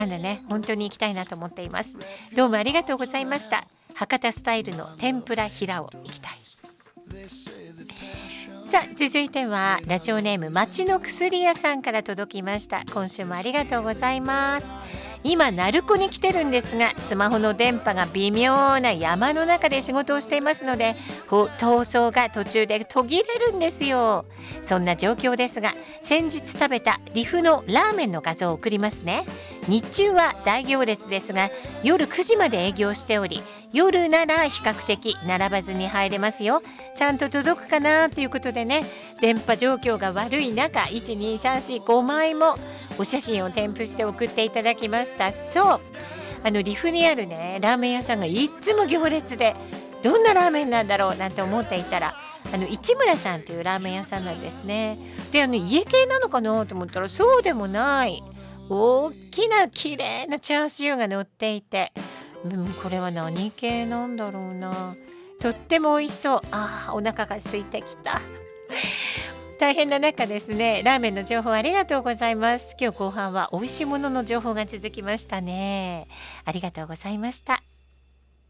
ね、本当に行きたいなと思っています。どうもありがとうございました。博多スタイルの天ぷら平尾行きたい。さあ続いてはラジオネーム町の薬屋さんから届きました。今週もありがとうございます。今鳴子に来てるんですが、スマホの電波が微妙な山の中で仕事をしていますので、放送が途中で途切れるんですよ。そんな状況ですが、先日食べたリフのラーメンの画像を送りますね。日中は大行列ですが、夜9時まで営業しており、夜なら比較的並ばずに入れますよ。ちゃんと届くかなということでね、電波状況が悪い中、1,2,3,4,5枚もお写真を添付して送っていただきました。そう、リフにあるねラーメン屋さんがいつも行列で、どんなラーメンなんだろうなんて思っていたら、市村さんというラーメン屋さんなんですね。で家系なのかなと思ったら、そうでもない、大きな綺麗なチャーシューが乗っていて、これは何系なんだろうな。とっても美味しそう。お腹が空いてきた。大変な中ですね、ラーメンの情報ありがとうございます。今日後半は美味しいものの情報が続きましたね。ありがとうございました。